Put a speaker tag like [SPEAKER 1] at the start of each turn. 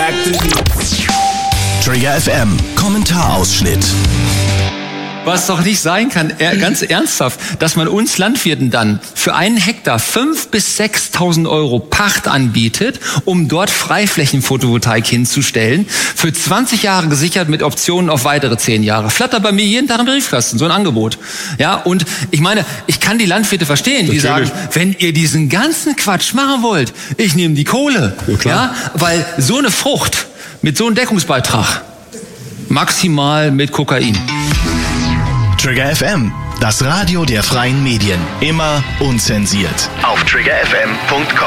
[SPEAKER 1] Trigger FM, Kommentarausschnitt.
[SPEAKER 2] Was doch nicht sein kann, ganz ernsthaft, dass man uns Landwirten dann für einen Hektar 5.000 bis 6.000 Euro Pacht anbietet, um dort Freiflächenphotovoltaik hinzustellen, für 20 Jahre gesichert mit Optionen auf weitere 10 Jahre. Flattert bei mir jeden Tag im Briefkasten, so ein Angebot. Ja, und ich meine, ich kann die Landwirte verstehen, die sagen, wenn ihr diesen ganzen Quatsch machen wollt, ich nehme die Kohle. Ja, weil so eine Frucht mit so einem Deckungsbeitrag, maximal mit Kokain.
[SPEAKER 1] Trigger FM, das Radio der freien Medien. Immer unzensiert. Auf triggerfm.com.